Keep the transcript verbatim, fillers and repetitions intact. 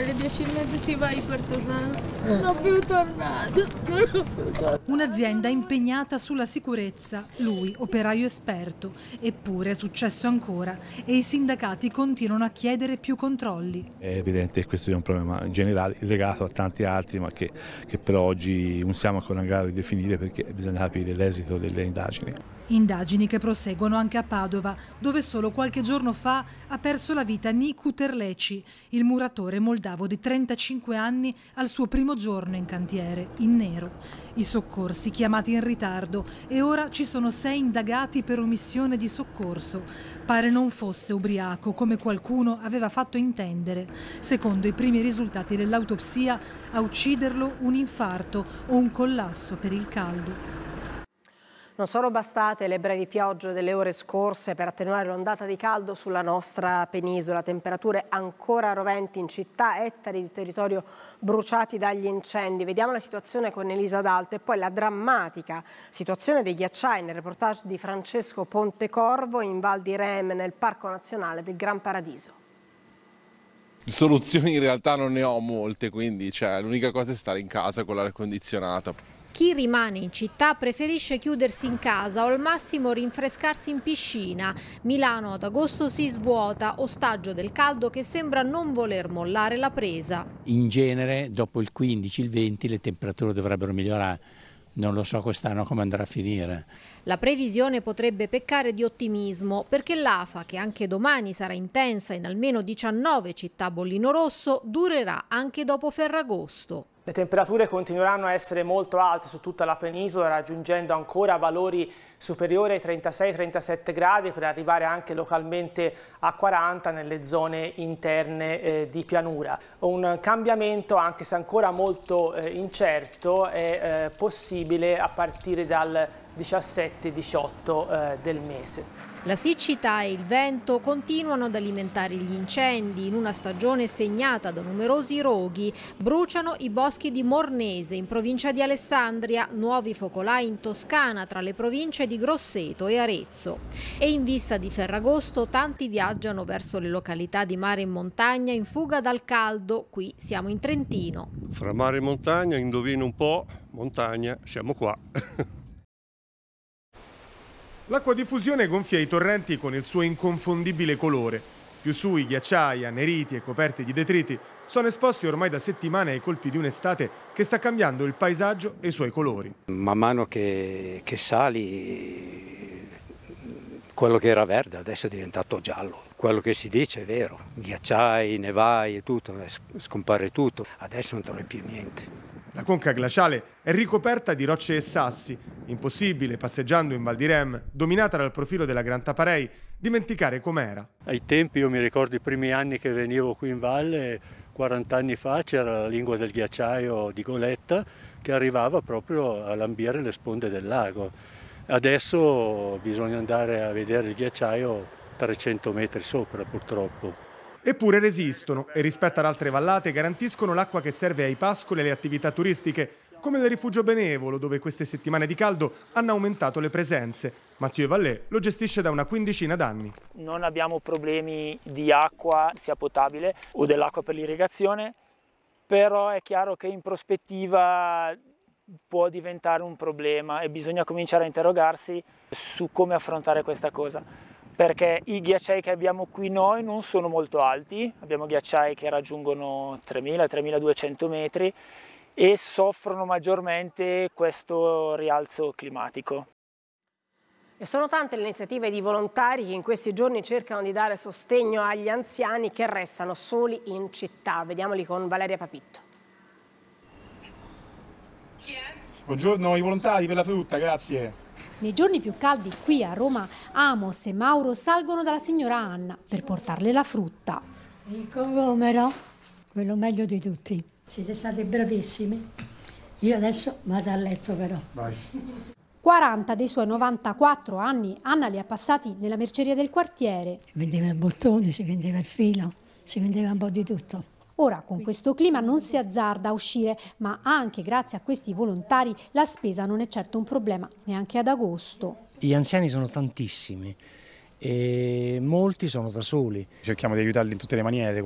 alle dieci e mezza si va a Ipertosano. Non ho più tornato. Non ho più tornato. Un'azienda impegnata sulla sicurezza, lui operaio esperto. Eppure è successo ancora e i sindacati continuano a chiedere più controlli. È evidente che questo è un problema generale legato a tanti altri, ma che, che per oggi non siamo ancora in grado di definire perché bisogna capire l'esito delle indagini. Indagini che proseguono anche a Padova, dove solo qualche giorno fa ha perso la vita Nicu Terleci, il muratore moldavo di trentacinque anni al suo primo giorno in cantiere, in nero. I soccorsi chiamati in ritardo e ora ci sono sei indagati per omissione di soccorso. Pare non fosse ubriaco, come qualcuno aveva fatto intendere. Secondo i primi risultati dell'autopsia, a ucciderlo un infarto o un collasso per il caldo. Non sono bastate le brevi piogge delle ore scorse per attenuare l'ondata di caldo sulla nostra penisola. Temperature ancora roventi in città, ettari di territorio bruciati dagli incendi. Vediamo la situazione con Elisa D'Alto e poi la drammatica situazione dei ghiacciai nel reportage di Francesco Pontecorvo in Val di Rem nel Parco Nazionale del Gran Paradiso. Soluzioni in realtà non ne ho molte, quindi cioè, l'unica cosa è stare in casa con l'aria condizionata. Chi rimane in città preferisce chiudersi in casa o al massimo rinfrescarsi in piscina. Milano ad agosto si svuota, ostaggio del caldo che sembra non voler mollare la presa. In genere dopo il quindici, il venti le temperature dovrebbero migliorare. Non lo so quest'anno come andrà a finire. La previsione potrebbe peccare di ottimismo perché l'afa, che anche domani sarà intensa in almeno diciannove città a bollino rosso, durerà anche dopo Ferragosto. Le temperature continueranno a essere molto alte su tutta la penisola, raggiungendo ancora valori superiori ai trentasei trentasette gradi per arrivare anche localmente a quaranta nelle zone interne eh, di pianura. Un cambiamento, anche se ancora molto eh, incerto, è eh, possibile a partire dal diciassette diciotto eh, del mese. La siccità e il vento continuano ad alimentare gli incendi. In una stagione segnata da numerosi roghi, bruciano i boschi di Mornese, in provincia di Alessandria, nuovi focolai in Toscana tra le province di Grosseto e Arezzo. E in vista di Ferragosto tanti viaggiano verso le località di mare e montagna in fuga dal caldo. Qui siamo in Trentino. Fra mare e montagna, indovino un po', montagna, siamo qua. L'acqua di fusione gonfia i torrenti con il suo inconfondibile colore. Più su i ghiacciai, anneriti e coperti di detriti, sono esposti ormai da settimane ai colpi di un'estate che sta cambiando il paesaggio e i suoi colori. Man mano che, che sali, quello che era verde adesso è diventato giallo. Quello che si dice è vero, ghiacciai, nevai e tutto, scompare tutto, adesso non trovi più niente. La conca glaciale è ricoperta di rocce e sassi. Impossibile, passeggiando in Val di Rem, dominata dal profilo della Gran Taparei, dimenticare com'era. Ai tempi, io mi ricordo i primi anni che venivo qui in valle, quaranta anni fa, c'era la lingua del ghiacciaio di Goletta che arrivava proprio a lambire le sponde del lago. Adesso bisogna andare a vedere il ghiacciaio trecento metri sopra, purtroppo. Eppure resistono e rispetto ad altre vallate garantiscono l'acqua che serve ai pascoli e alle attività turistiche, come il Rifugio Benevolo, dove queste settimane di caldo hanno aumentato le presenze. Mathieu Vallée lo gestisce da una quindicina d'anni. Non abbiamo problemi di acqua, sia potabile o dell'acqua per l'irrigazione, però è chiaro che in prospettiva può diventare un problema e bisogna cominciare a interrogarsi su come affrontare questa cosa. Perché i ghiacciai che abbiamo qui noi non sono molto alti, abbiamo ghiacciai che raggiungono tremila tremiladuecento metri e soffrono maggiormente questo rialzo climatico. E sono tante le iniziative di volontari che in questi giorni cercano di dare sostegno agli anziani che restano soli in città. Vediamoli con Valeria Papitto. Chi è? Buongiorno, i volontari per la frutta, grazie. Nei giorni più caldi qui a Roma, Amos e Mauro salgono dalla signora Anna per portarle la frutta. Il congomero, quello meglio di tutti. Siete stati bravissimi. Io adesso vado a letto però. Vai. quaranta dei suoi novantaquattro anni Anna li ha passati nella merceria del quartiere. Si vendeva il bottone, si vendeva il filo, si vendeva un po' di tutto. Ora con questo clima non si azzarda a uscire, ma anche grazie a questi volontari la spesa non è certo un problema, neanche ad agosto. Gli anziani sono tantissimi e molti sono da soli. Cerchiamo di aiutarli in tutte le maniere,